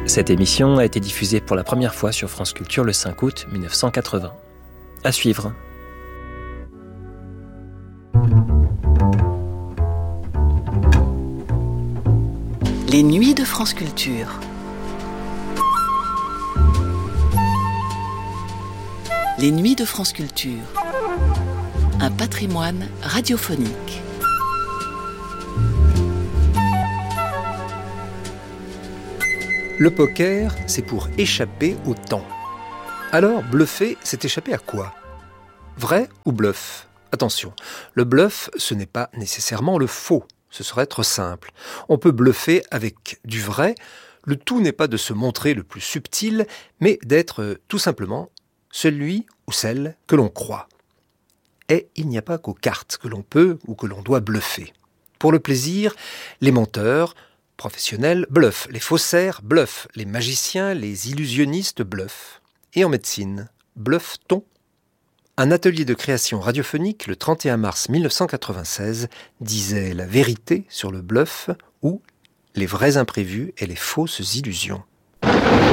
Cette émission a été diffusée pour la première fois sur France Culture le 5 août 1980. À suivre. Les nuits de France Culture. Les nuits de France Culture. Un patrimoine radiophonique. Le poker, c'est pour échapper au temps. Alors, bluffer, c'est échapper à quoi ? Vrai ou bluff ? Attention, le bluff, ce n'est pas nécessairement le faux. Ce serait trop simple. On peut bluffer avec du vrai. Le tout n'est pas de se montrer le plus subtil, mais d'être tout simplement celui ou celle que l'on croit. Et il n'y a pas qu'aux cartes que l'on peut ou que l'on doit bluffer. Pour le plaisir, les menteurs professionnels bluffent, les faussaires bluffent, les magiciens, les illusionnistes bluffent. Et en médecine, bluffe-t-on ? Un atelier de création radiophonique le 31 mars 1996 disait la vérité sur le bluff ou les vrais imprévus et les fausses illusions.